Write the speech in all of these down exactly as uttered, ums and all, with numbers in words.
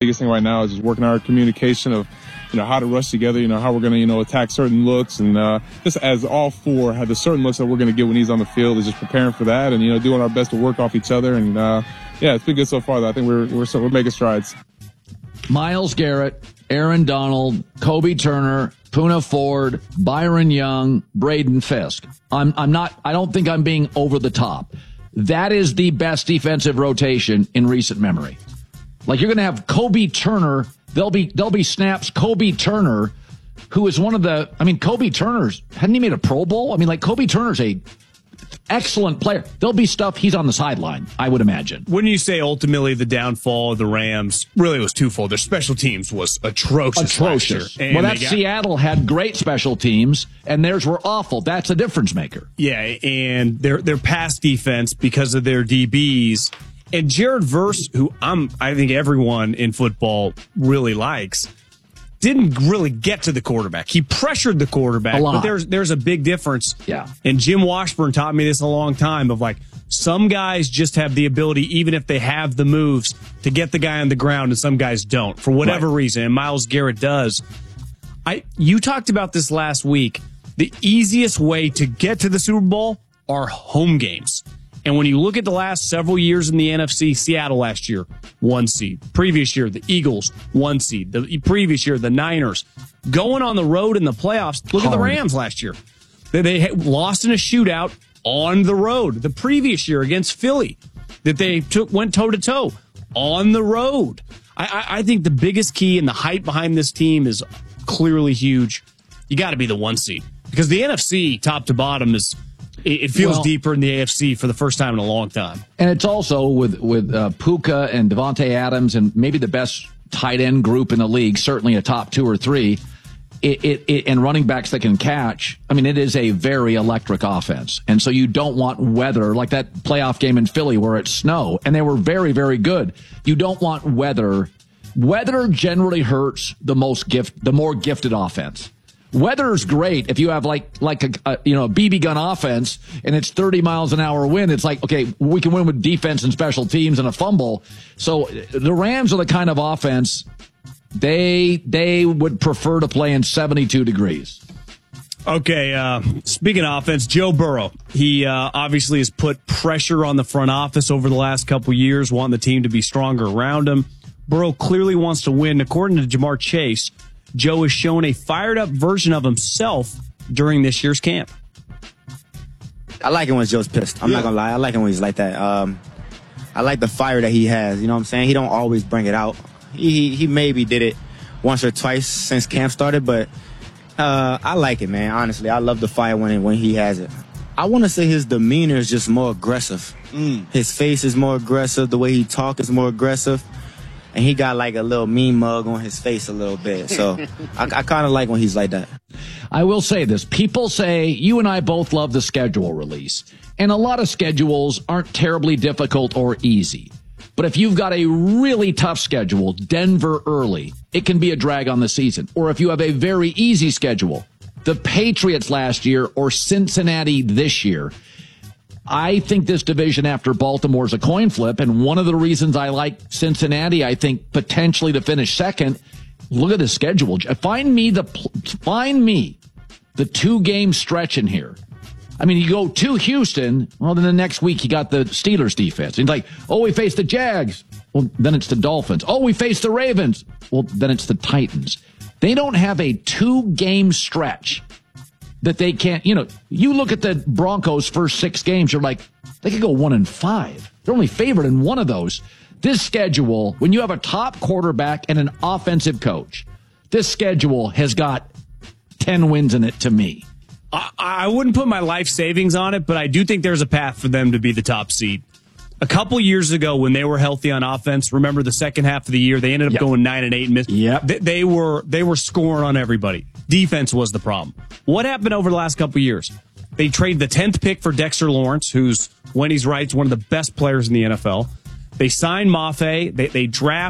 biggest thing right now is just working on our communication of, you know, how to rush together, you know, how we're going to, you know, attack certain looks. And uh, just as all four have the certain looks that we're going to get when he's on the field, is just preparing for that and, you know, doing our best to work off each other. And, uh, yeah, it's been good so far, though. I think we're, we're, we're making strides. Myles Garrett, Aaron Donald, Kobe Turner, Poona Ford, Byron Young, Braden Fisk. I'm, I'm not, I don't think I'm being over the top. That is the best defensive rotation in recent memory. Like, you're going to have Kobe Turner. There'll be, there'll be snaps. Kobe Turner, who is one of the, I mean, Kobe Turner's, hadn't he made a Pro Bowl? I mean, like, Kobe Turner's a excellent player. There'll be stuff he's on the sideline, I would imagine. Wouldn't you say ultimately the downfall of the Rams really was twofold? Their special teams was atrocious. Atrocious. Well, that got, Seattle had great special teams, and theirs were awful. That's a difference maker. Yeah, and their their pass defense because of their D Bs. And Jared Verse, who I'm, I think everyone in football really likes, didn't really get to the quarterback. He pressured the quarterback, but there's there's a big difference. Yeah. And Jim Washburn taught me this a long time of like, some guys just have the ability, even if they have the moves, to get the guy on the ground, and some guys don't for whatever right. reason. And Myles Garrett does. I you talked about this last week. The easiest way to get to the Super Bowl are home games. And when you look at the last several years in the N F C, Seattle last year, one seed. Previous year, the Eagles, one seed. The previous year, the Niners. Going on the road in the playoffs, look Hard. at the Rams last year. They, they lost in a shootout on the road. The previous year against Philly, that they took went toe-to-toe on the road. I, I, I think the biggest key and the hype behind this team is clearly huge. You got to be the one seed. Because the N F C, top to bottom, is... It feels well, deeper in the A F C for the first time in a long time. And it's also with, with uh, Puka and Devontae Adams and maybe the best tight end group in the league, certainly a top two or three, it, it, it, and running backs that can catch. I mean, it is a very electric offense. And so you don't want weather like that playoff game in Philly where it's snow, and they were very, very good. You don't want weather. Weather generally hurts the most gift, the more gifted offense. Weather's great if you have like like a, a you know a B B gun offense and it's thirty miles an hour wind. It's like, okay, we can win with defense and special teams and a fumble. So the Rams are the kind of offense they they would prefer to play in seventy-two degrees. Okay, uh, speaking of offense, Joe Burrow. He uh, obviously has put pressure on the front office over the last couple years, wanting the team to be stronger around him. Burrow clearly wants to win. According to Jamar Chase, Joe has shown a fired-up version of himself during this year's camp. I like it when Joe's pissed. I'm yeah. not going to lie. I like it when he's like that. Um, I like the fire that he has. You know what I'm saying? He don't always bring it out. He he, he maybe did it once or twice since camp started, but uh, I like it, man. Honestly, I love the fire when, when he has it. I want to say his demeanor is just more aggressive. Mm. His face is more aggressive. The way he talks is more aggressive. And he got like a little mean mug on his face a little bit. So I, I kind of like when he's like that. I will say this. People say you and I both love the schedule release. And a lot of schedules aren't terribly difficult or easy. But if you've got a really tough schedule, Denver early, it can be a drag on the season. Or if you have a very easy schedule, the Patriots last year or Cincinnati this year, I think this division after Baltimore is a coin flip, and one of the reasons I like Cincinnati, I think potentially to finish second. Look at the schedule. Find me the find me the two game stretch in here. I mean, you go to Houston, well, then the next week you got the Steelers defense. And like, oh, we face the Jags. Well, then it's the Dolphins. Oh, we face the Ravens. Well, then it's the Titans. They don't have a two game stretch that they can't, you know, you look at the Broncos' first six games, you're like, they could go one and five. They're only favored in one of those. This schedule, when you have a top quarterback and an offensive coach, this schedule has got ten wins in it to me. I, I wouldn't put my life savings on it, but I do think there's a path for them to be the top seed. A couple years ago, when they were healthy on offense, remember the second half of the year, they ended up yep. going nine and eight and missed. Yep. They, they were they were scoring on everybody. Defense was the problem. What happened over the last couple years? They traded the tenth pick for Dexter Lawrence, who's, when he's right, one of the best players in the N F L. They signed Mafe. They, they draft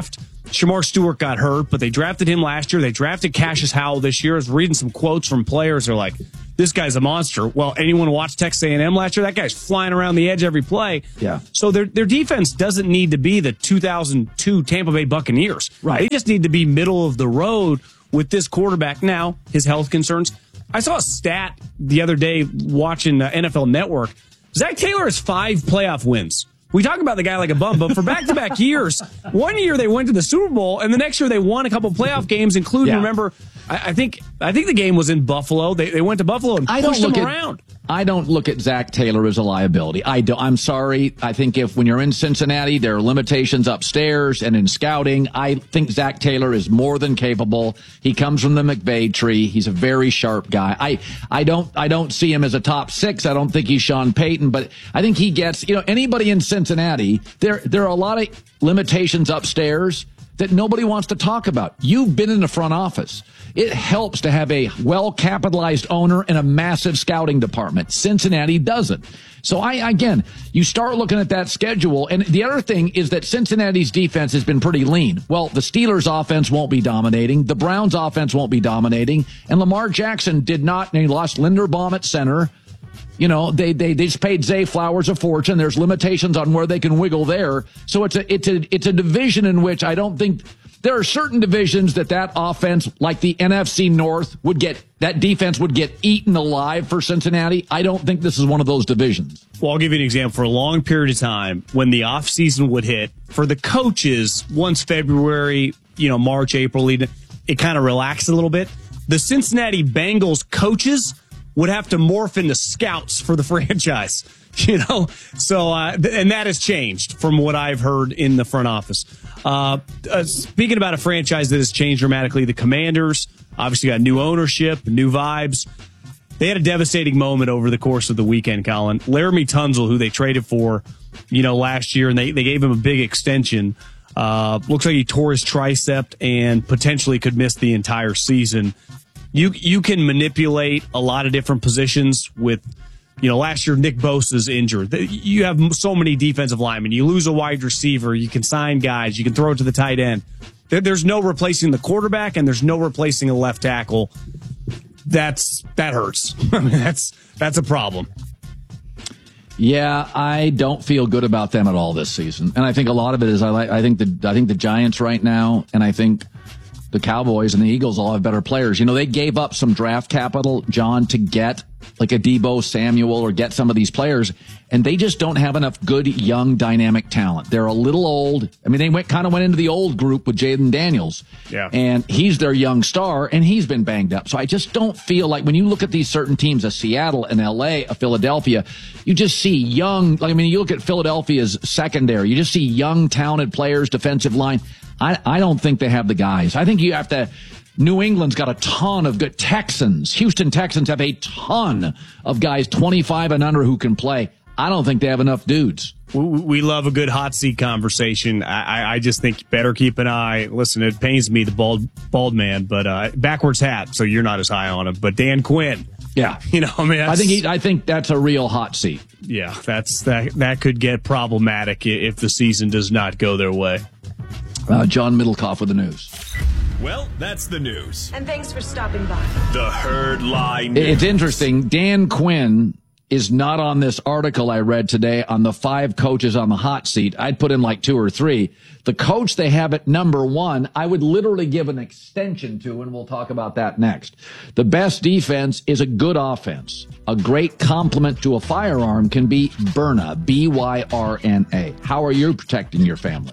Shamar Stewart got hurt, but they drafted him last year. They drafted Cassius Howell this year. I was reading some quotes from players. They're like, this guy's a monster. Well, anyone watch Texas A and M last year? That guy's flying around the edge every play. Yeah. So their their defense doesn't need to be the two thousand two Tampa Bay Buccaneers. Right. They just need to be middle of the road with this quarterback. Now, his health concerns. I saw a stat the other day watching uh, N F L Network. Zach Taylor has five playoff wins. We talk about the guy like a bum, but for back-to-back years, one year they went to the Super Bowl, and the next year they won a couple playoff games, including, yeah. remember, I, I think I think the game was in Buffalo. They they went to Buffalo and I pushed don't them look around. At, I don't look at Zach Taylor as a liability. I don't, I'm sorry. I think if when you're in Cincinnati, there are limitations upstairs and in scouting. I think Zach Taylor is more than capable. He comes from the McVay tree. He's a very sharp guy. I, I don't I don't see him as a top six. I don't think he's Sean Payton, but I think he gets, you know, anybody in Cincinnati, there there are a lot of limitations upstairs that nobody wants to talk about. You've been in the front office. It helps to have a well-capitalized owner and a massive scouting department. Cincinnati doesn't. So I, again, you start looking at that schedule. And the other thing is that Cincinnati's defense has been pretty lean. Well, the Steelers offense won't be dominating. The Browns offense won't be dominating. And Lamar Jackson did not, and he lost Linderbaum at center. You know, they, they, they just paid Zay Flowers a fortune. There's limitations on where they can wiggle there. So it's a, it's a, it's a division in which I don't think there are certain divisions that that offense, like the N F C North, would get, that defense would get eaten alive for Cincinnati. I don't think this is one of those divisions. Well, I'll give you an example. For a long period of time, when the offseason would hit, for the coaches, once February, you know, March, April, it kind of relaxed a little bit. The Cincinnati Bengals coaches would have to morph into scouts for the franchise, you know? So, uh, and that has changed from what I've heard in the front office. Uh, uh, speaking about a franchise that has changed dramatically, the Commanders obviously got new ownership, new vibes. They had a devastating moment over the course of the weekend, Colin. Laramie Tunzel, who they traded for, you know, last year, and they, they gave him a big extension. Uh, looks like he tore his tricep and potentially could miss the entire season. You you can manipulate a lot of different positions with, you know, last year Nick Bosa's injured. You have so many defensive linemen. You lose a wide receiver. You can sign guys. You can throw it to the tight end. There, there's no replacing the quarterback, and there's no replacing a left tackle. That's that hurts. I mean, that's that's a problem. Yeah, I don't feel good about them at all this season, and I think a lot of it is I like. I think the I think the Giants right now, and I think the Cowboys and the Eagles all have better players. You know, they gave up some draft capital, John, to get like a Deebo Samuel or get some of these players, and they just don't have enough good, young, dynamic talent. They're a little old. I mean, they went kind of went into the old group with Jaden Daniels, yeah, and he's their young star, and he's been banged up. So I just don't feel like when you look at these certain teams, a Seattle, an L A, a Philadelphia, you just see young, like, I mean, you look at Philadelphia's secondary, you just see young, talented players, defensive line. I, I don't think they have the guys. I think you have to. New England's got a ton of good Texans. Houston Texans have a ton of guys twenty-five and under who can play. I don't think they have enough dudes. We, we love a good hot seat conversation. I, I just think better keep an eye. Listen, it pains me, the bald bald man, but uh, backwards hat, so you're not as high on him. But Dan Quinn, yeah, you know, I mean, that's, I think he, I think that's a real hot seat. Yeah, that's that that could get problematic if the season does not go their way. Uh, John Middlecoff with the news. Well, that's the news. And thanks for stopping by. The Herd Lie News. It's interesting. Dan Quinn is not on this article I read today on the five coaches on the hot seat. I'd put him like two or three. The coach they have at number one, I would literally give an extension to, and we'll talk about that next. The best defense is a good offense. A great complement to a firearm can be Byrna, B Y R N A. How are you protecting your family?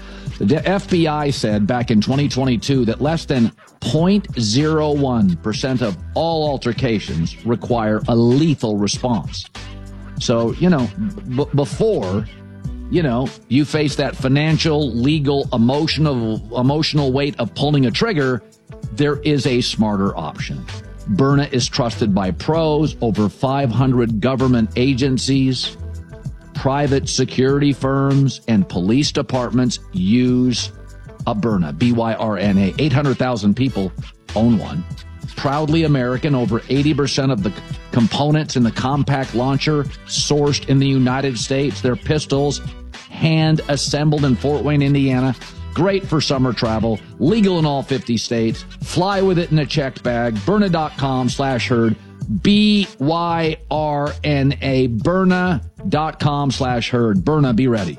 The F B I said back in twenty twenty-two that less than zero point zero one percent of all altercations require a lethal response. So, you know, b- before, you know, you face that financial, legal, emotional, emotional weight of pulling a trigger, there is a smarter option. Byrna is trusted by pros, over five hundred government agencies. Private security firms and police departments use a Byrna, B Y R N A. eight hundred thousand people own one. Proudly American, over eighty percent of the components in the compact launcher sourced in the United States. They're pistols hand-assembled in Fort Wayne, Indiana. great for summer travel, legal in all fifty states. Fly with it in a checked bag. Byrna.com slash herd. B Y R N A. Byrna.com slash herd. Byrna, be ready.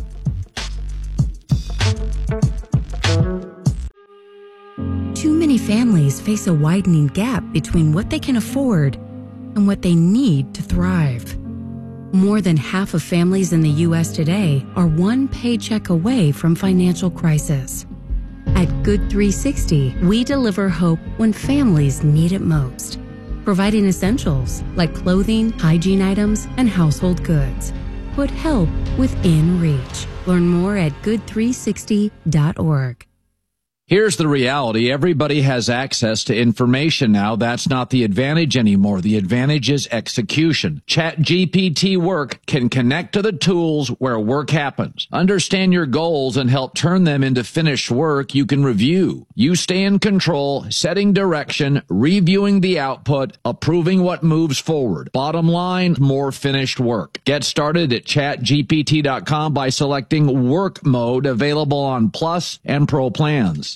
Too many families face a widening gap between what they can afford and what they need to thrive. More than half of families in the U S today are one paycheck away from financial crisis. At Good three sixty, we deliver hope when families need it most, providing essentials like clothing, hygiene items, and household goods. Put help within reach. Learn more at good three sixty dot org. Here's the reality. Everybody has access to information now. That's not the advantage anymore. The advantage is execution. ChatGPT Work can connect to the tools where work happens. Understand your goals and help turn them into finished work you can review. You stay in control, setting direction, reviewing the output, approving what moves forward. Bottom line, more finished work. Get started at chat G P T dot com by selecting Work Mode, available on Plus and Pro plans.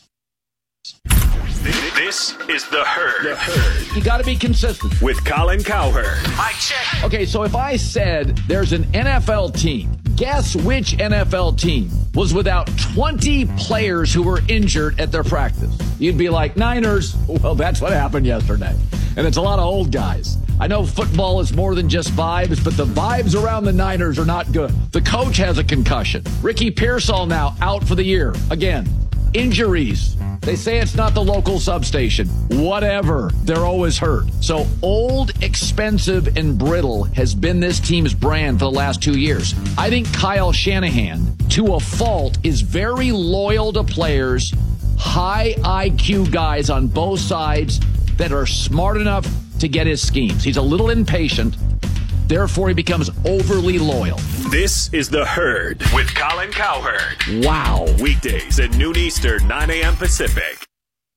This is The Herd. The Herd. You got to be consistent. With Colin Cowherd. Mic check. Okay, so if I said there's an N F L team, guess which N F L team was without twenty players who were injured at their practice? You'd be like, Niners. Well, that's what happened yesterday. And it's a lot of old guys. I know football is more than just vibes, but the vibes around the Niners are not good. The coach has a concussion. Ricky Pearsall now out for the year. Again, injuries. They say it's not the local substation. Whatever. They're always hurt. So old, expensive, and brittle has been this team's brand for the last two years. I think Kyle Shanahan, to a fault, is very loyal to players, high I Q guys on both sides that are smart enough to get his schemes. He's a little impatient. Therefore, he becomes overly loyal. This is The Herd with Colin Cowherd. Wow. Weekdays at noon Eastern, nine a.m. Pacific.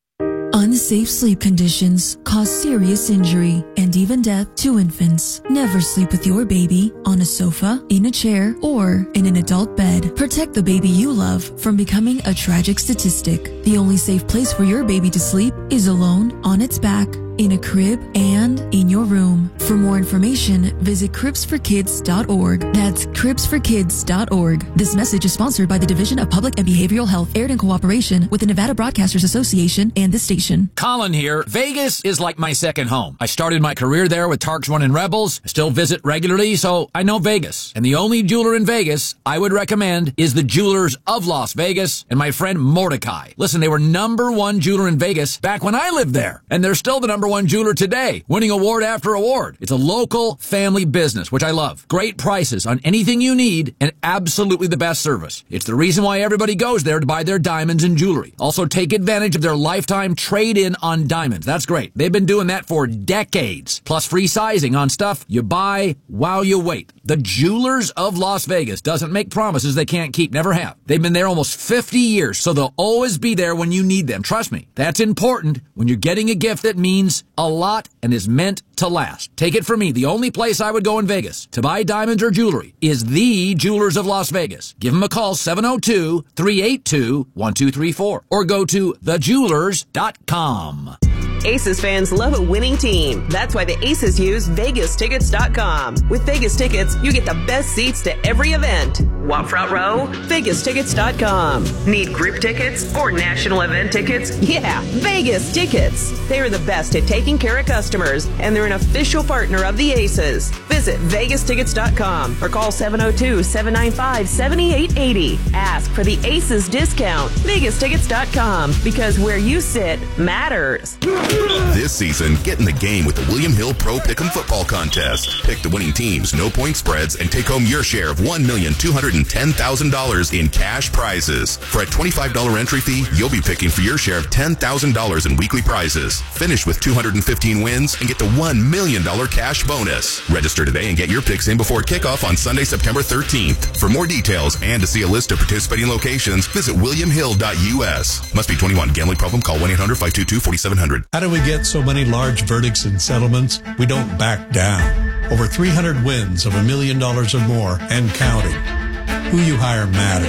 Unsafe sleep conditions cause serious injury and even death to infants. Never sleep with your baby on a sofa, in a chair, or in an adult bed. Protect the baby you love from becoming a tragic statistic. The only safe place for your baby to sleep is alone, on its back, in a crib, and in your room. For more information, visit cribs for kids dot org. That's cribs for kids dot org. This message is sponsored by the Division of Public and Behavioral Health, aired in cooperation with the Nevada Broadcasters Association and this station. Colin here. Vegas is like my second home. I started my career there with Tarks One and Rebels. I still visit regularly, so I know Vegas. And the only jeweler in Vegas I would recommend is the Jewelers of Las Vegas and my friend Mordecai. Listen, they were number one jeweler in Vegas back when I lived there. And they're still the number one jeweler today, winning award after award. It's a local family business, which I love. Great prices on anything you need and absolutely the best service. It's the reason why everybody goes there to buy their diamonds and jewelry. Also, take advantage of their lifetime trade-in on diamonds. That's great. They've been doing that for decades. Plus free sizing on stuff you buy while you wait. The Jewelers of Las Vegas doesn't make promises they can't keep. Never have. They've been there almost fifty years, so they'll always be there when you need them. Trust me. That's important when you're getting a gift that means a lot and is meant to last. Take it from me. The only place I would go in Vegas to buy diamonds or jewelry is the Jewelers of Las Vegas. Give them a call, seven oh two, three eight two, one two three four, or go to the jewelers dot com. Aces fans love a winning team. That's why the Aces use Vegas Tickets dot com. With Vegas Tickets, you get the best seats to every event. Want front row? Vegas Tickets dot com. Need group tickets or national event tickets? Yeah, Vegas Tickets. They are the best at taking care of customers, and they're an official partner of the Aces. Visit Vegas Tickets dot com or call seven oh two, seven nine five, seven eight eight oh. Ask for the Aces discount. Vegas Tickets dot com, because where you sit matters. This season, get in the game with the William Hill Pro Pick'em Football Contest. Pick the winning teams, no point spreads, and take home your share of one million two hundred ten thousand dollars in cash prizes. For a twenty-five dollars entry fee, you'll be picking for your share of ten thousand dollars in weekly prizes. Finish with two hundred fifteen wins and get the one million dollars cash bonus. Register today and get your picks in before kickoff on Sunday, September thirteenth. For more details and to see a list of participating locations, visit william hill dot u s. Must be twenty-one. Gambling problem? Call one eight hundred, five two two, four seven zero zero. How do we get so many large verdicts and settlements? We don't back down. Over three hundred wins of a million dollars or more and counting. Who you hire matters.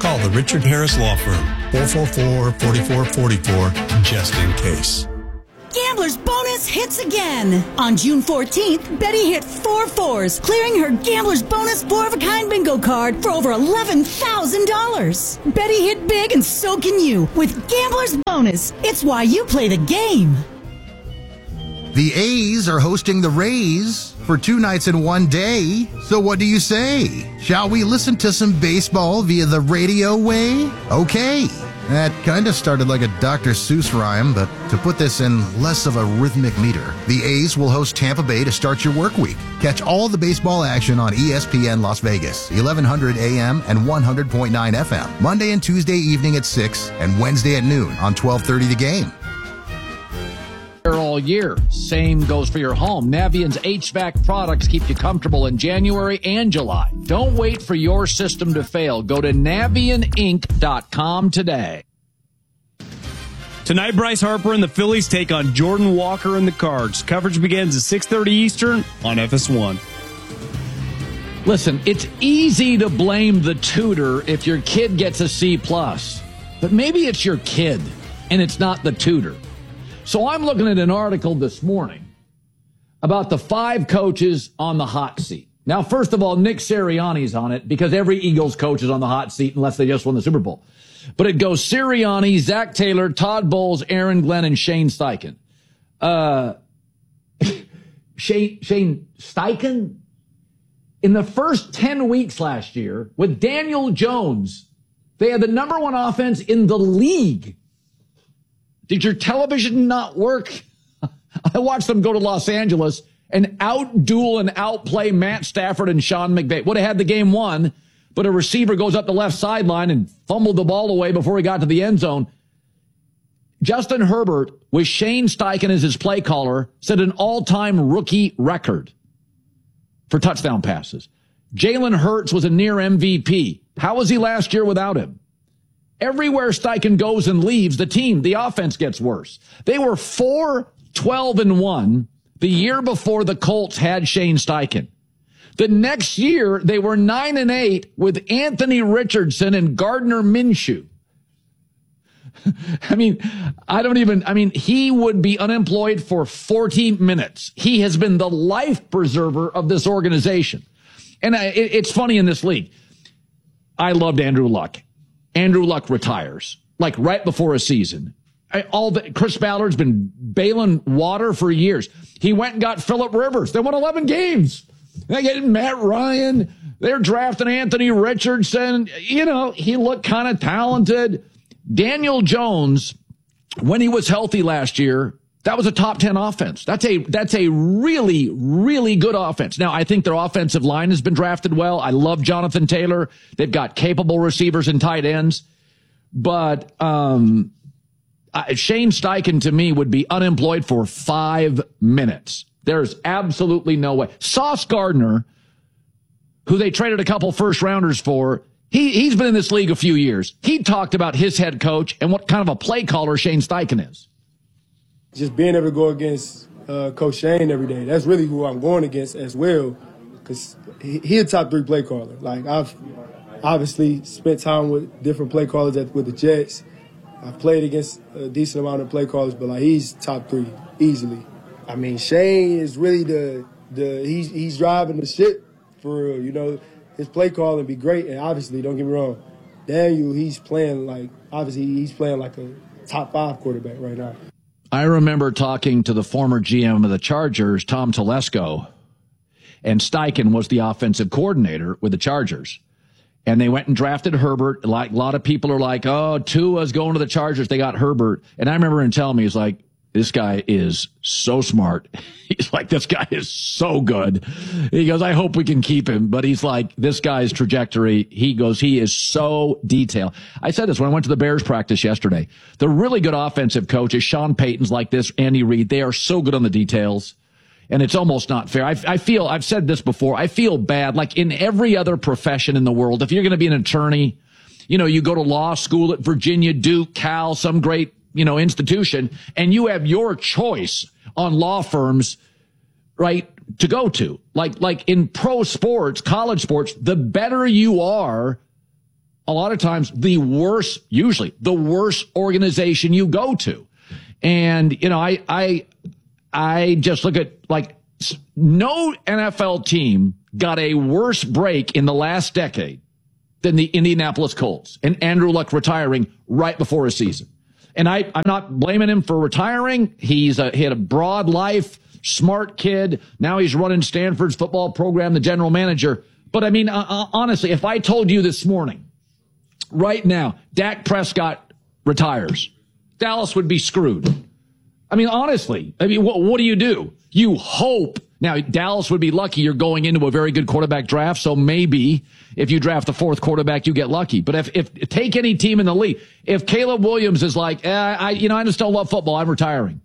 Call the Richard Harris Law Firm, four four four, four four four four, just in case. Gambler's Bonus hits again. On June fourteenth, Betty hit four fours, clearing her Gambler's Bonus four-of-a-kind bingo card for over eleven thousand dollars. Betty hit big, and so can you with Gambler's Bonus. It's why you play the game. The A's are hosting the Rays for two nights in one day. So what do you say? Shall we listen to some baseball via the radio way? Okay. That kind of started like a Doctor Seuss rhyme, but to put this in less of a rhythmic meter, the A's will host Tampa Bay to start your work week. Catch all the baseball action on E S P N Las Vegas, eleven hundred A M and one hundred point nine F M, Monday and Tuesday evening at six and Wednesday at noon on twelve thirty The Game. All year. Same goes for your home. Navient's H V A C products keep you comfortable in January and July. Don't wait for your system to fail. Go to Navient Inc dot com today. Tonight, Bryce Harper and the Phillies take on Jordan Walker and the Cards. Coverage begins at six thirty Eastern on F S one. Listen, it's easy to blame the tutor if your kid gets a C plus, but maybe it's your kid and it's not the tutor. So I'm looking at an article this morning about the five coaches on the hot seat. Now, first of all, Nick Sirianni's on it because every Eagles coach is on the hot seat unless they just won the Super Bowl. But it goes Sirianni, Zach Taylor, Todd Bowles, Aaron Glenn, and Shane Steichen. Uh, Shane, Shane Steichen? In the first ten weeks last year, with Daniel Jones, they had the number one offense in the league. Did your television not work? I watched them go to Los Angeles and out-duel and outplay Matt Stafford and Sean McVay. Would have had the game won, but a receiver goes up the left sideline and fumbled the ball away before he got to the end zone. Justin Herbert, with Shane Steichen as his play caller, set an all-time rookie record for touchdown passes. Jalen Hurts was a near M V P. How was he last year without him? Everywhere Steichen goes and leaves, the team, the offense gets worse. They were four twelve and one the year before the Colts had Shane Steichen. The next year, they were nine and eight with Anthony Richardson and Gardner Minshew. I mean, I don't even, I mean, he would be unemployed for forty minutes. He has been the life preserver of this organization. And it's funny in this league. I loved Andrew Luck. Andrew Luck retires, like right before a season. All the, Chris Ballard's been bailing water for years. He went and got Phillip Rivers. They won eleven games. They get Matt Ryan. They're drafting Anthony Richardson. You know, he looked kind of talented. Daniel Jones, when he was healthy last year, that was a top ten offense. That's a, that's a really, really good offense. Now, I think their offensive line has been drafted well. I love Jonathan Taylor. They've got capable receivers and tight ends. But um, uh, Shane Steichen, to me, would be unemployed for five minutes. There's absolutely no way. Sauce Gardner, who they traded a couple first-rounders for, he, he's been in this league a few years. He talked about his head coach and what kind of a play caller Shane Steichen is. Just being able to go against uh, Coach Shane every day, that's really who I'm going against as well, because he, he a top three play caller. Like, I've obviously spent time with different play callers at, with the Jets. I've played against a decent amount of play callers, but, like, he's top three easily. I mean, Shane is really the, the he's, he's driving the ship for real, you know. His play calling be great, and obviously, don't get me wrong, Daniel, he's playing like, obviously, he's playing like a top five quarterback right now. I remember talking to the former G M of the Chargers, Tom Telesco, and Steichen was the offensive coordinator with the Chargers. And they went and drafted Herbert. Like, a lot of people are like, oh, Tua's going to the Chargers. They got Herbert. And I remember him telling me, he's like, this guy is so smart. He's like, this guy is so good. He goes, I hope we can keep him. But he's like, this guy's trajectory, he goes, he is so detailed. I said this when I went to the Bears practice yesterday. The really good offensive coaches, Sean Payton's like this, Andy Reid, they are so good on the details. And it's almost not fair. I, I feel, I've said this before, I feel bad. Like in every other profession in the world, if you're going to be an attorney, you know, you go to law school at Virginia, Duke, Cal, some great, you know, institution, and you have your choice on law firms, right, to go to. Like, like in pro sports, college sports, the better you are, a lot of times the worst, usually the worst organization you go to. And, you know, I, I, I just look at, like, no N F L team got a worse break in the last decade than the Indianapolis Colts and Andrew Luck retiring right before his season. And I, I'm not blaming him for retiring. He's a, he had a broad life, smart kid. Now he's running Stanford's football program, the general manager. But I mean, uh, honestly, if I told you this morning, right now, Dak Prescott retires, Dallas would be screwed. I mean, honestly, I mean, what, what do you do? You hope. Now, Dallas would be lucky you're going into a very good quarterback draft, so maybe if you draft the fourth quarterback, you get lucky. But if, if take any team in the league, if Caleb Williams is like, eh, I, you know, I just don't love football, I'm retiring.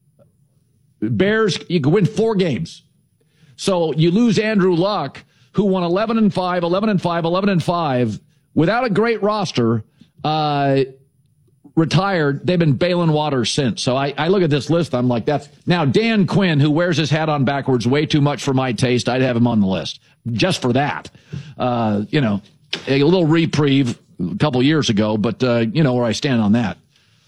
Bears, you can win four games. So you lose Andrew Luck, who won eleven and five, eleven and five, eleven and five, without a great roster, uh, retired. They've been bailing water since. So I, I look at this list. I'm like, that's now Dan Quinn, who wears his hat on backwards way too much for my taste. I'd have him on the list just for that. Uh, you know, a little reprieve a couple years ago, but, uh, you know, where I stand on that.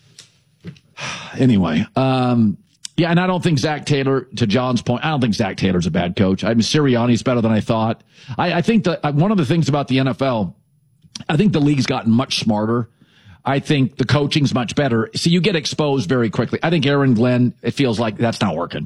Anyway, um, yeah, and I don't think Zach Taylor, to John's point, I don't think Zach Taylor's a bad coach. I mean, Sirianni's better than I thought. I, I think that one of the things about the N F L, I think the league's gotten much smarter. I think the coaching's much better. So you get exposed very quickly. I think Aaron Glenn, it feels like that's not working.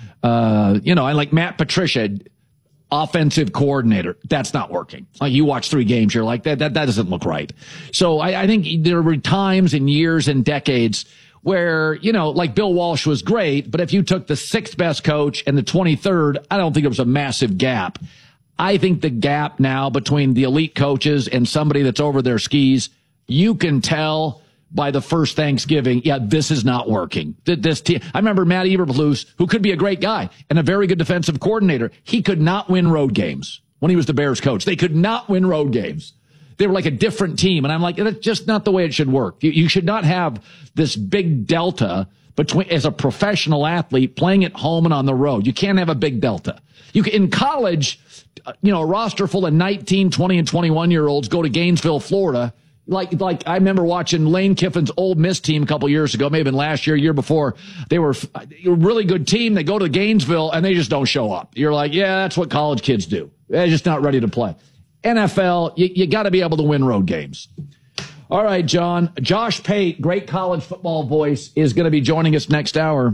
Uh, you know, I like Matt Patricia, offensive coordinator. That's not working. Like you watch three games, you're like, that, that, that doesn't look right. So I, I think there were times and years and decades where, you know, like Bill Walsh was great, but if you took the sixth best coach and the twenty-third, I don't think there was a massive gap. I think the gap now between the elite coaches and somebody that's over their skis, you can tell by the first Thanksgiving, yeah, this is not working. This team, I remember Matt Eberflus, who could be a great guy and a very good defensive coordinator. He could not win road games when he was the Bears coach. They could not win road games. They were like a different team. And I'm like, that's just not the way it should work. You, you should not have this big delta between, as a professional athlete, playing at home and on the road. You can't have a big delta. You can, in college, you know, a roster full of nineteen, twenty, and twenty-one year olds go to Gainesville, Florida. Like, like I remember watching Lane Kiffin's Ole Miss team a couple years ago, maybe last year, year before. They were a really good team. They go to Gainesville and they just don't show up. You're like, yeah, that's what college kids do. They're just not ready to play. N F L, you, you got to be able to win road games. All right, John. Josh Pate, great college football voice, is going to be joining us next hour.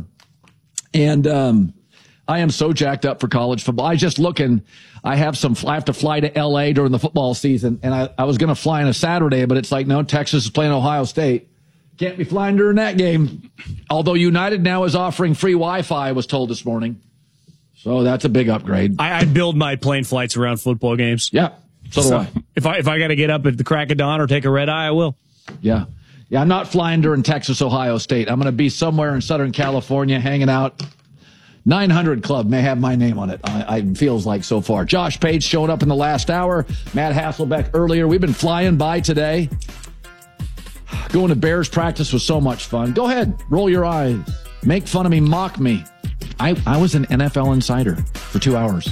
And um, I am so jacked up for college football. I was just looking. I have some. I have to fly to L A during the football season, and I, I was going to fly on a Saturday, but it's like, no, Texas is playing Ohio State. Can't be flying during that game. Although United now is offering free Wi-Fi, I was told this morning. So that's a big upgrade. I, I build my plane flights around football games. Yeah, so do so I. If I if I got to get up at the crack of dawn or take a red eye, I will. Yeah. Yeah, I'm not flying during Texas, Ohio State. I'm going to be somewhere in Southern California hanging out. nine hundred Club may have my name on it, I, I feels like so far. Josh Pate showed up in the last hour. Matt Hasselbeck earlier. We've been flying by today. Going to Bears practice was so much fun. Go ahead, roll your eyes. Make fun of me, mock me. I, I was an N F L insider for two hours.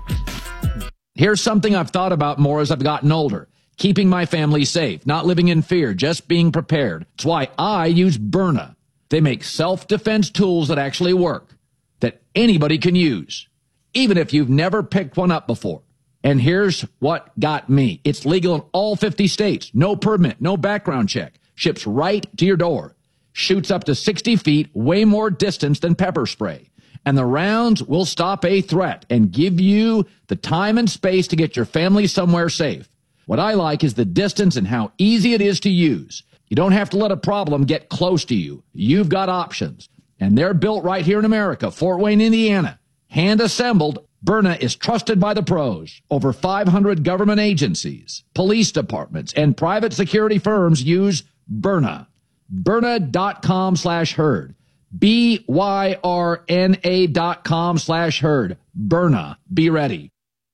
Here's something I've thought about more as I've gotten older. Keeping my family safe, not living in fear, just being prepared. It's why I use Byrna. They make self-defense tools that actually work, that anybody can use, even if you've never picked one up before. And here's what got me. It's legal in all fifty states. No permit, no background check. Ships right to your door. Shoots up to sixty feet, way more distance than pepper spray. And the rounds will stop a threat and give you the time and space to get your family somewhere safe. What I like is the distance and how easy it is to use. You don't have to let a problem get close to you. You've got options. And they're built right here in America, Fort Wayne, Indiana. Hand assembled, Byrna is trusted by the pros. Over five hundred government agencies, police departments, and private security firms use Byrna. Byrna.com slash herd. B Y R N A dot com slash herd. Byrna. Be ready.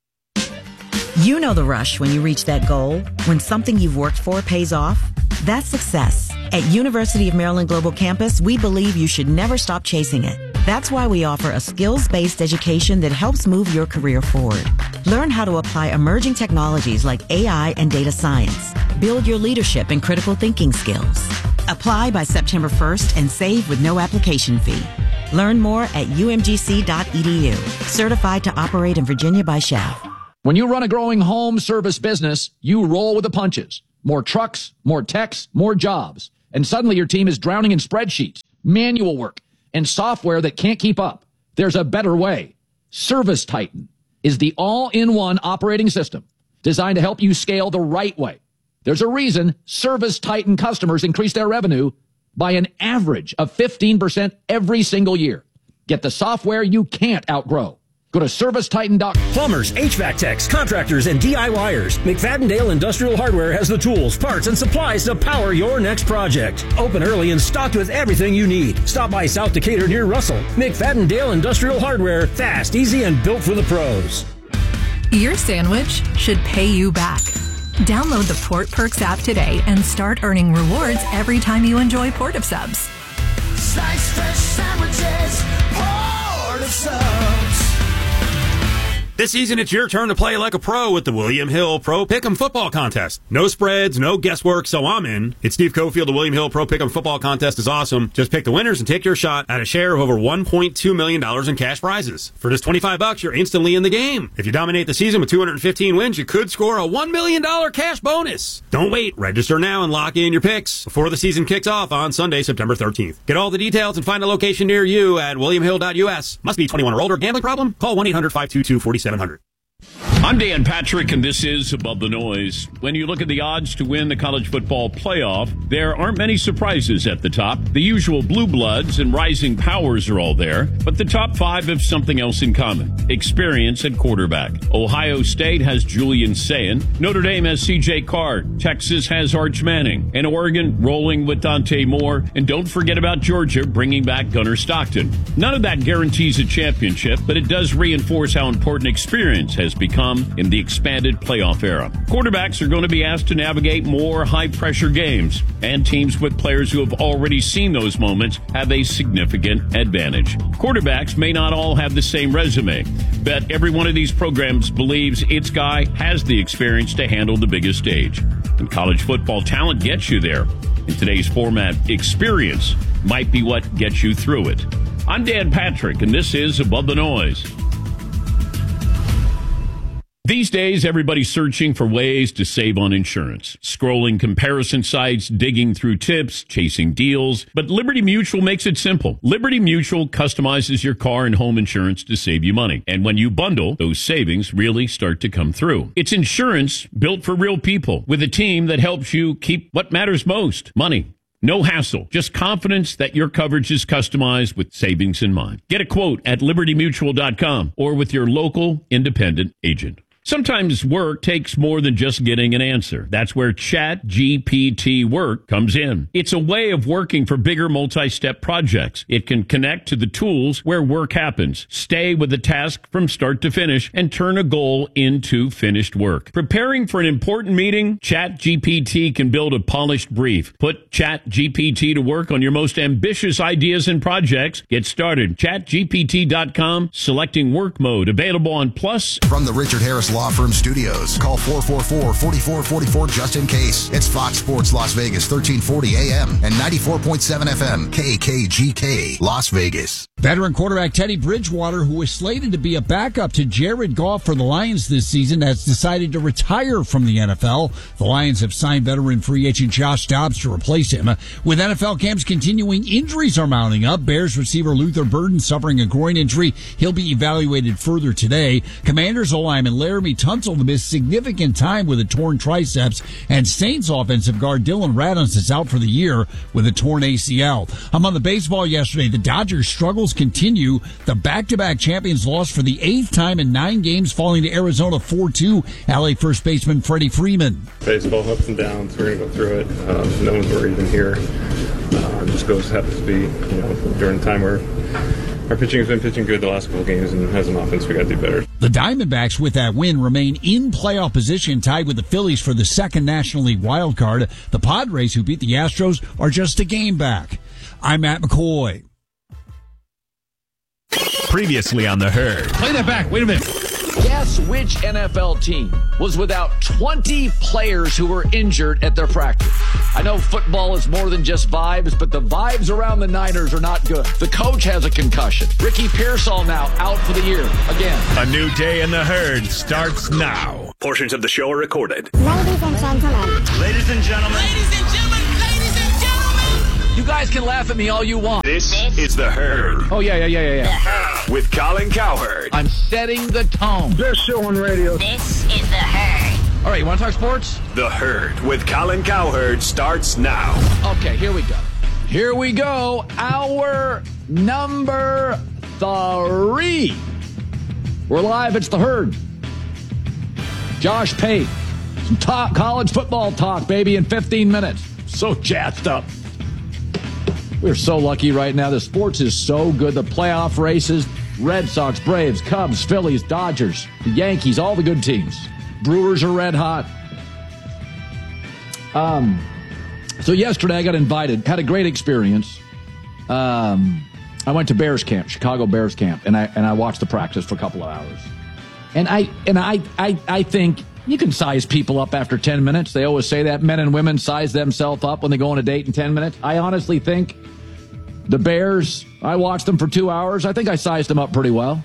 You know the rush when you reach that goal, when something you've worked for pays off. That's success. At University of Maryland Global Campus, we believe you should never stop chasing it. That's why we offer a skills-based education that helps move your career forward. Learn how to apply emerging technologies like A I and data science. Build your leadership and critical thinking skills. Apply by September first and save with no application fee. Learn more at u m g c dot e d u. Certified to operate in Virginia by S C H A F. When you run a growing home service business, you roll with the punches. More trucks, more techs, more jobs. And suddenly your team is drowning in spreadsheets, manual work, and software that can't keep up. There's a better way. Service Titan is the all-in-one operating system designed to help you scale the right way. There's a reason Service Titan customers increase their revenue by an average of fifteen percent every single year. Get the software you can't outgrow. Go to service titan dot com. Plumbers, H V A C techs, contractors, and DIYers. McFadden-Dale Industrial Hardware has the tools, parts, and supplies to power your next project. Open early and stocked with everything you need. Stop by South Decatur near Russell. McFadden-Dale Industrial Hardware. Fast, easy, and built for the pros. Your sandwich should pay you back. Download the Port Perks app today and start earning rewards every time you enjoy Port of Subs. Slice fresh sandwiches, Port of Subs. This season, it's your turn to play like a pro with the William Hill Pro Pick'em Football Contest. No spreads, no guesswork, so I'm in. It's Steve Cofield. The William Hill Pro Pick'em Football Contest is awesome. Just pick the winners and take your shot at a share of over one point two million dollars in cash prizes. For just twenty-five bucks, you're instantly in the game. If you dominate the season with two hundred fifteen wins, you could score a one million dollars cash bonus. Don't wait. Register now and lock in your picks before the season kicks off on Sunday, September thirteenth. Get all the details and find a location near you at william hill dot u s. Must be twenty-one or older. Gambling problem? Call one eight hundred five two two four seven zero zero. I'm Dan Patrick, and this is Above the Noise. When you look at the odds to win the college football playoff, there aren't many surprises at the top. The usual blue bloods and rising powers are all there, but the top five have something else in common. Experience at quarterback. Ohio State has Julian Sayin. Notre Dame has C J Card. Texas has Arch Manning. And Oregon rolling with Dante Moore. And don't forget about Georgia bringing back Gunnar Stockton. None of that guarantees a championship, but it does reinforce how important experience has become in the expanded playoff era. Quarterbacks are going to be asked to navigate more high-pressure games, and teams with players who have already seen those moments have a significant advantage. Quarterbacks may not all have the same resume, but every one of these programs believes its guy has the experience to handle the biggest stage. And college football talent gets you there. In today's format, experience might be what gets you through it. I'm Dan Patrick, and this is Above the Noise. These days, everybody's searching for ways to save on insurance. Scrolling comparison sites, digging through tips, chasing deals. But Liberty Mutual makes it simple. Liberty Mutual customizes your car and home insurance to save you money. And when you bundle, those savings really start to come through. It's insurance built for real people with a team that helps you keep what matters most, money. No hassle, just confidence that your coverage is customized with savings in mind. Get a quote at liberty mutual dot com or with your local independent agent. Sometimes work takes more than just getting an answer. That's where Chat G P T Work comes in. It's a way of working for bigger multi-step projects. It can connect to the tools where work happens, stay with the task from start to finish, and turn a goal into finished work. Preparing for an important meeting, Chat G P T can build a polished brief. Put Chat G P T to work on your most ambitious ideas and projects. Get started. chat G P T dot com, selecting work mode. Available on Plus. From the Richard Harris Law Firm Studios. Call four four four, four four four four just in case. It's Fox Sports Las Vegas, thirteen forty A M and ninety-four point seven F M, K K G K, Las Vegas. Veteran quarterback Teddy Bridgewater, who was slated to be a backup to Jared Goff for the Lions this season, has decided to retire from the N F L. The Lions have signed veteran free agent Josh Dobbs to replace him. With N F L camps continuing, injuries are mounting up. Bears receiver Luther Burden suffering a groin injury. He'll be evaluated further today. Commanders O-lineman Laramie Tunsil missed significant time with a torn triceps, and Saints offensive guard Dylan Radunz is out for the year with a torn A C L. I'm on the baseball yesterday. The Dodgers' struggles continue. The back-to-back champions lost for the eighth time in nine games, falling to Arizona four two. L A first baseman Freddie Freeman. Baseball ups and downs. We're going to go through it. Um, no one's worried in here. Uh, just goes happens to be, you know, during the time where our pitching has been pitching good the last couple of games, and as an offense, we got to do better. The Diamondbacks, with that win, remain in playoff position, tied with the Phillies for the second National League wild card. The Padres, who beat the Astros, are just a game back. I'm Matt McCoy. Previously on The Herd. Play that back. Wait a minute. Guess which N F L team was without twenty players who were injured at their practice? I know football is more than just vibes, but the vibes around the Niners are not good. The coach has a concussion. Ricky Pearsall now out for the year again. A new day in the herd starts now. Portions of the show are recorded. Ladies and gentlemen. Ladies and gentlemen. Ladies and gentlemen. Ladies and gentlemen. You guys can laugh at me all you want. This is The Herd. Oh, yeah, yeah, yeah, yeah, yeah. With Colin Cowherd. I'm setting the tone. Best show on radio. This is The Herd. All right, you want to talk sports? The Herd with Colin Cowherd starts now. Okay, here we go. Here we go. Hour number three. We're live. It's The Herd. Josh Pate. Some top college football talk, baby, in fifteen minutes. So jazzed up. We're so lucky right now. The sports is so good. The playoff races, Red Sox, Braves, Cubs, Phillies, Dodgers, the Yankees, all the good teams. Brewers are red hot. Um, so yesterday I got invited, had a great experience. Um, I went to Bears camp, Chicago Bears camp, and I and I watched the practice for a couple of hours. And I and I I, I think you can size people up after ten minutes. They always say that men and women size themselves up when they go on a date in ten minutes. I honestly think the Bears, I watched them for two hours. I think I sized them up pretty well.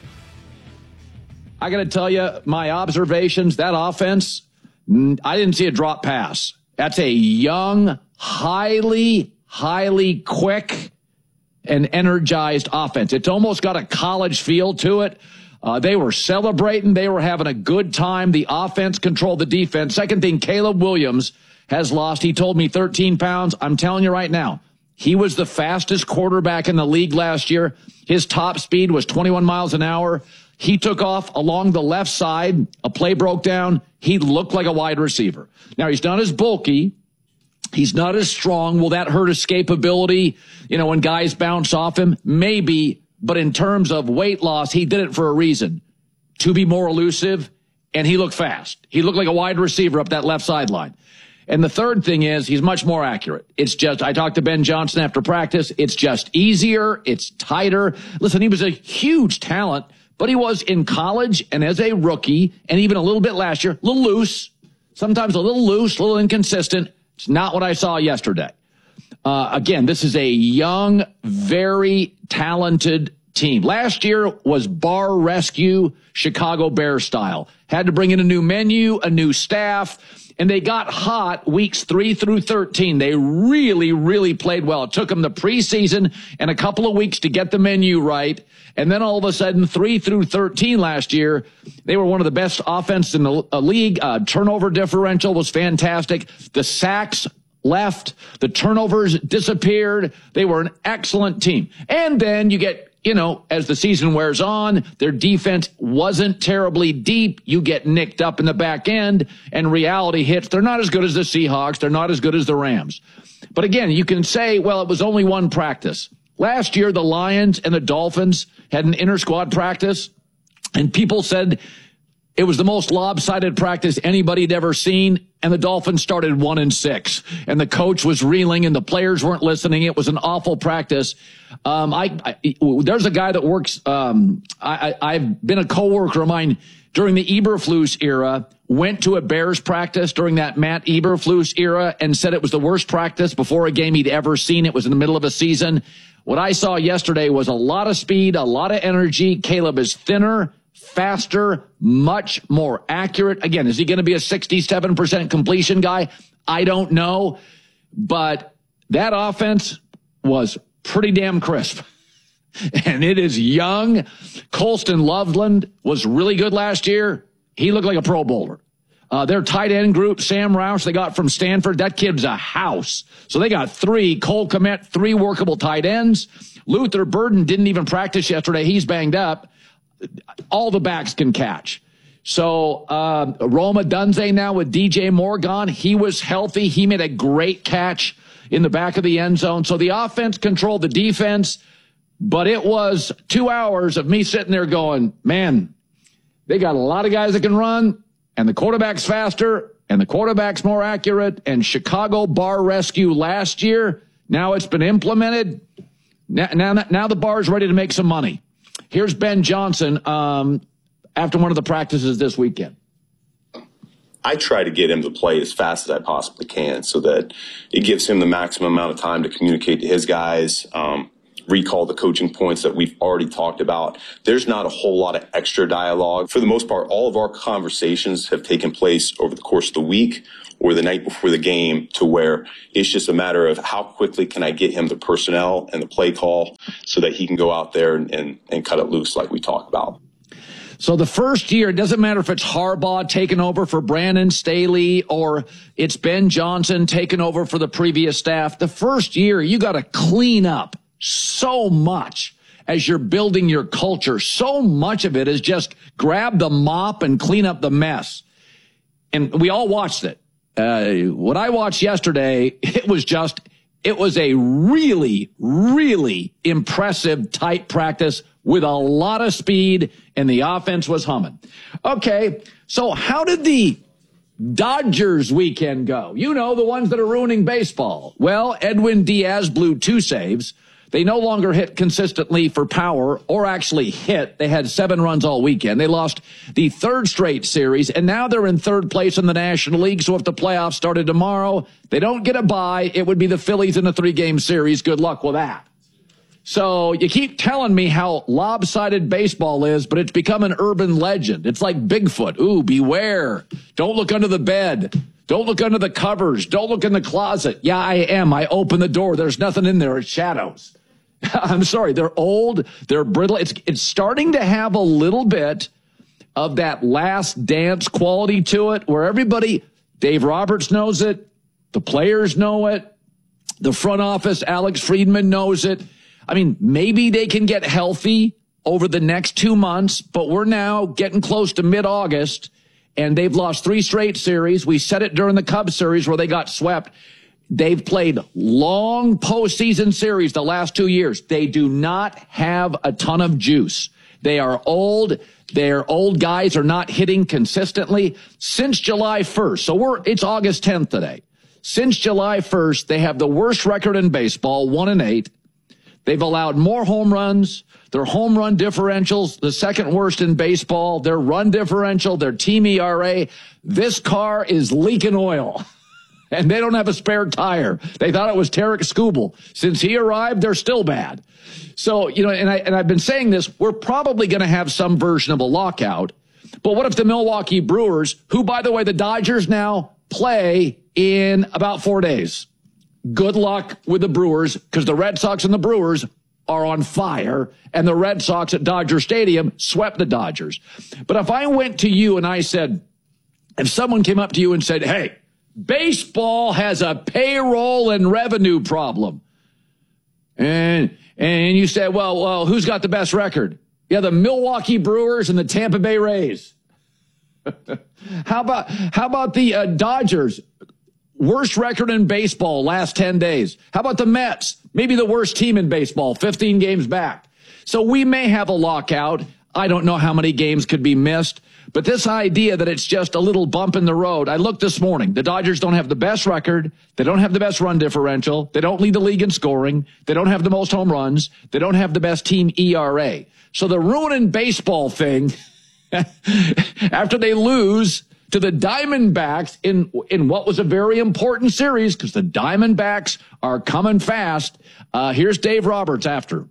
I got to tell you, my observations, that offense, I didn't see a drop pass. That's a young, highly, highly quick and energized offense. It's almost got a college feel to it. Uh, they were celebrating. They were having a good time. The offense controlled the defense. Second thing, Caleb Williams has lost. He told me thirteen pounds. I'm telling you right now, he was the fastest quarterback in the league last year. His top speed was twenty-one miles an hour. He took off along the left side. A play broke down. He looked like a wide receiver. Now, he's not as bulky. He's not as strong. Will that hurt escapability? You know, when guys bounce off him? Maybe. But in terms of weight loss, he did it for a reason. To be more elusive, and he looked fast. He looked like a wide receiver up that left sideline. And the third thing is he's much more accurate. It's just, I talked to Ben Johnson after practice. It's just easier. It's tighter. Listen, he was a huge talent, but he was in college and as a rookie and even a little bit last year, a little loose, sometimes a little loose, a little inconsistent. It's not what I saw yesterday. Uh, again, this is a young, very talented team. Last year was bar rescue Chicago Bears style. Had to bring in a new menu, a new staff, and they got hot weeks three through thirteen. They really, really played well. It took them the preseason and a couple of weeks to get the menu right. And then all of a sudden, three through thirteen last year, they were one of the best offenses in the uh, league. Uh, turnover differential was fantastic. The sacks left. The turnovers disappeared. They were an excellent team. And then you get, you know, as the season wears on, their defense wasn't terribly deep. You get nicked up in the back end, and reality hits. They're not as good as the Seahawks. They're not as good as the Rams. But again, you can say, well, it was only one practice. Last year, the Lions and the Dolphins had an inter-squad practice, and people said it was the most lopsided practice anybody had ever seen, and the Dolphins started one and six, and the coach was reeling, and the players weren't listening. It was an awful practice. Um, I, I there's a guy that works. Um, I, I, I've been a coworker of mine during the Eberflus era. Went to a Bears practice during that Matt Eberflus era, and said it was the worst practice before a game he'd ever seen. It was in the middle of a season. What I saw yesterday was a lot of speed, a lot of energy. Caleb is thinner, faster, much more accurate. Again, is he going to be a sixty-seven percent completion guy? I don't know. But that offense was pretty damn crisp. And it is young. Colston Loveland was really good last year. He looked like a Pro Bowler. Uh, their tight end group, Sam Roush, they got from Stanford. That kid's a house. So they got three. Cole Kmet, three workable tight ends. Luther Burden didn't even practice yesterday. He's banged up. All the backs can catch. So uh, Roma Dunze now with D J Moore gone. He was healthy. He made a great catch in the back of the end zone. So the offense controlled the defense. But it was two hours of me sitting there going, man, they got a lot of guys that can run. And the quarterback's faster, and the quarterback's more accurate, and Chicago bar rescue last year, now it's been implemented. Now, now, now the bar's ready to make some money. Here's Ben Johnson. Um, after one of the practices this weekend? I try to get him to play as fast as I possibly can so that it gives him the maximum amount of time to communicate to his guys, um, recall the coaching points that we've already talked about. There's not a whole lot of extra dialogue. For the most part, all of our conversations have taken place over the course of the week or the night before the game, to where it's just a matter of how quickly can I get him the personnel and the play call so that he can go out there and, and, and cut it loose like we talked about. So the first year, it doesn't matter if it's Harbaugh taking over for Brandon Staley or it's Ben Johnson taking over for the previous staff. The first year, you got to clean up so much as you're building your culture. So much of it is just grab the mop and clean up the mess. And we all watched it. Uh, what I watched yesterday, it was just, it was a really, really impressive tight practice with a lot of speed, and the offense was humming. Okay, so how did the Dodgers weekend go? You know, the ones that are ruining baseball. Well, Edwin Diaz blew two saves. They no longer hit consistently for power or actually hit. They had seven runs all weekend. They lost the third straight series, and now they're in third place in the National League. So if the playoffs started tomorrow, they don't get a bye. It would be the Phillies in a three-game series. Good luck with that. So you keep telling me how lopsided baseball is, but it's become an urban legend. It's like Bigfoot. Ooh, beware. Don't look under the bed. Don't look under the covers. Don't look in the closet. Yeah, I am. I open the door. There's nothing in there. It's shadows. I'm sorry. They're old. They're brittle. It's, it's starting to have a little bit of that Last Dance quality to it, where everybody, Dave Roberts knows it. The players know it. The front office, Alex Friedman, knows it. I mean, maybe they can get healthy over the next two months, but we're now getting close to mid-August, and they've lost three straight series. We said it during the Cubs series where they got swept. They've played long postseason series the last two years. They do not have a ton of juice. They are old. Their old guys are not hitting consistently since July first. So we're, it's August tenth today. Since July first, they have the worst record in baseball, one and eight. They've allowed more home runs. Their home run differentials, the second worst in baseball. Their run differential, their team E R A. This car is leaking oil. And they don't have a spare tire. They thought it was Tarek Skubal. Since he arrived, they're still bad. So, you know, and, I, and I've been saying this, we're probably going to have some version of a lockout. But what if the Milwaukee Brewers, who, by the way, the Dodgers now play in about four days. Good luck with the Brewers, because the Red Sox and the Brewers are on fire, and the Red Sox at Dodger Stadium swept the Dodgers. But if I went to you and I said, if someone came up to you and said, hey, baseball has a payroll and revenue problem. And and you said, well, well, who's got the best record? Yeah, the Milwaukee Brewers and the Tampa Bay Rays. how about how about the uh, Dodgers? Worst record in baseball last ten days. How about the Mets? Maybe the worst team in baseball, fifteen games back. So we may have a lockout. I don't know how many games could be missed. But this idea that it's just a little bump in the road. I looked this morning. The Dodgers don't have the best record. They don't have the best run differential. They don't lead the league in scoring. They don't have the most home runs. They don't have the best team E R A. So the ruining baseball thing, after they lose to the Diamondbacks in, in what was a very important series, because the Diamondbacks are coming fast. Uh, here's Dave Roberts after.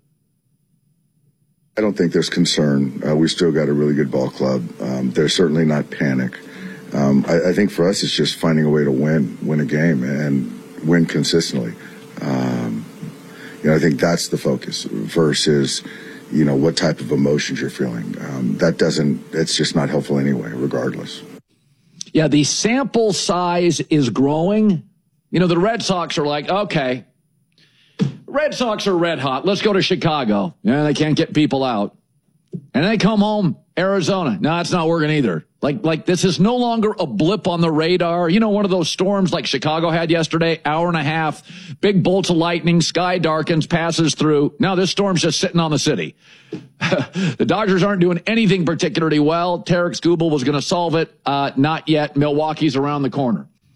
I don't think there's concern. Uh, we still got a really good ball club. Um, there's certainly not panic. Um, I, I think for us, it's just finding a way to win, win a game, and win consistently. Um, you know, I think that's the focus versus, you know, what type of emotions you're feeling. Um, that doesn't, it's just not helpful anyway, regardless. Yeah, the sample size is growing. You know, the Red Sox are like, okay, Red Sox are red hot. Let's go to Chicago. Yeah, they can't get people out. And they come home, Arizona. No, it's not working either. Like, like this is no longer a blip on the radar. You know, one of those storms like Chicago had yesterday, hour and a half, big bolts of lightning, sky darkens, passes through. Now this storm's just sitting on the city. The Dodgers aren't doing anything particularly well. Tarek Skubal was going to solve it. Uh, not yet. Milwaukee's around the corner.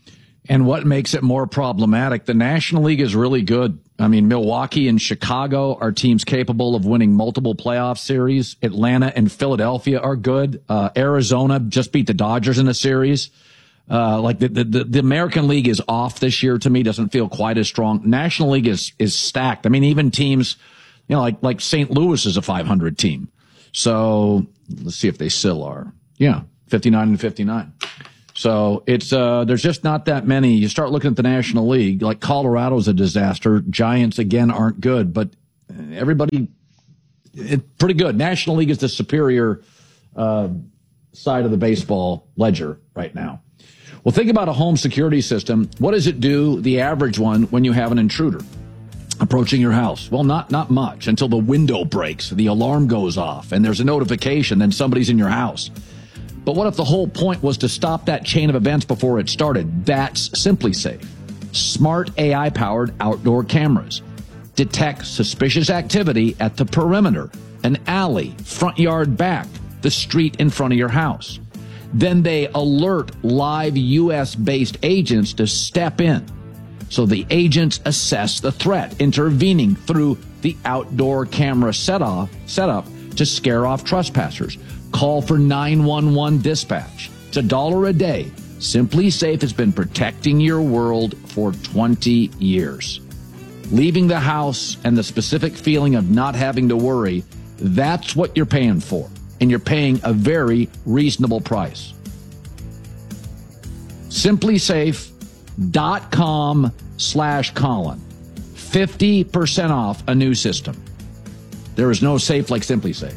And what makes it more problematic? The National League is really good. I mean, Milwaukee and Chicago are teams capable of winning multiple playoff series. Atlanta and Philadelphia are good. Uh, Arizona just beat the Dodgers in a series. Uh, like the, the, the American League is off this year to me, doesn't feel quite as strong. National League is, is stacked. I mean, even teams, you know, like, like Saint Louis is a five hundred team. So let's see if they still are. Yeah, fifty-nine and fifty-nine. So it's, uh, there's just not that many. You start looking at the National League, like Colorado's a disaster. Giants, again, aren't good, but everybody, it's pretty good. National League is the superior, uh, side of the baseball ledger right now. Well, think about a home security system. What does it do, the average one, when you have an intruder approaching your house? Well, not, not much until the window breaks, the alarm goes off, and there's a notification, then somebody's in your house. But what if the whole point was to stop that chain of events before it started? That's SimpliSafe. Smart A I-powered outdoor cameras detect suspicious activity at the perimeter, an alley, front yard back, the street in front of your house. Then they alert live U S-based agents to step in. So the agents assess the threat, intervening through the outdoor camera set-off, setup to scare off trespassers. Call for nine one one dispatch. It's a dollar a day. SimpliSafe has been protecting your world for twenty years. Leaving the house and the specific feeling of not having to worry, that's what you're paying for. And you're paying a very reasonable price. SimpliSafe.com slash Colin. fifty percent off a new system. There is no safe like SimpliSafe.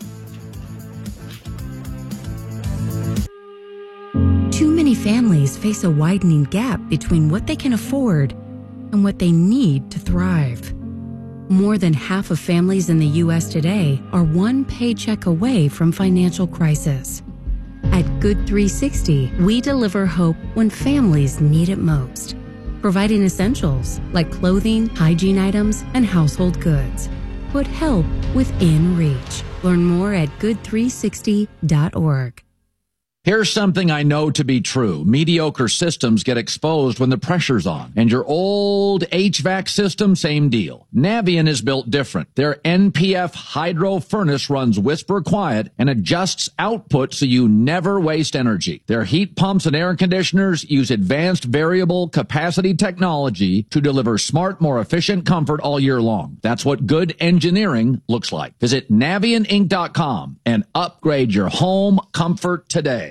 Too many families face a widening gap between what they can afford and what they need to thrive. More than half of families in the U S today are one paycheck away from financial crisis. At Good three sixty, we deliver hope when families need it most, providing essentials like clothing, hygiene items, and household goods. Put help within reach. Learn more at good three sixty dot org. Here's something I know to be true. Mediocre systems get exposed when the pressure's on. And your old H V A C system, same deal. Navien is built different. Their N P F hydro furnace runs whisper quiet and adjusts output so you never waste energy. Their heat pumps and air conditioners use advanced variable capacity technology to deliver smart, more efficient comfort all year long. That's what good engineering looks like. Visit Navien Inc dot com and upgrade your home comfort today.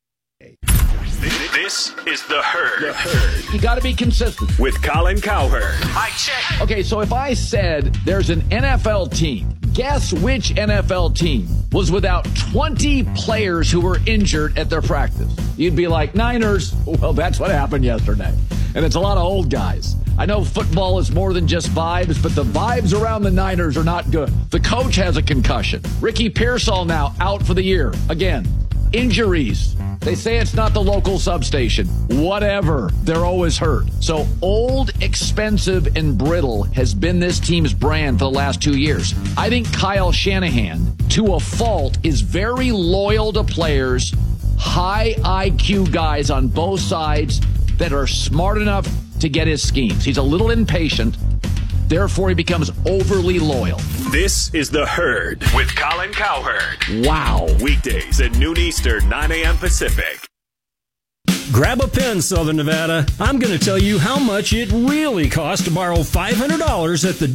This is The Herd. The Herd. You got to be consistent. With Colin Cowherd. Mic check. Okay, so if I said there's an N F L team, guess which N F L team was without twenty players who were injured at their practice? You'd be like, Niners. Well, that's what happened yesterday. And it's a lot of old guys. I know football is more than just vibes, but the vibes around the Niners are not good. The coach has a concussion. Ricky Pearsall now out for the year. Again, injuries. They say it's not the local substation. Whatever. They're always hurt. So old, expensive, and brittle has been this team's brand for the last two years. I think Kyle Shanahan, to a fault, is very loyal to players, high I Q guys on both sides that are smart enough to get his schemes. He's a little impatient. Therefore, he becomes overly loyal. This is The Herd with Colin Cowherd. Wow. Weekdays at noon Eastern, nine a.m. Pacific. Grab a pen, Southern Nevada. I'm going to tell you how much it really costs to borrow five hundred dollars at the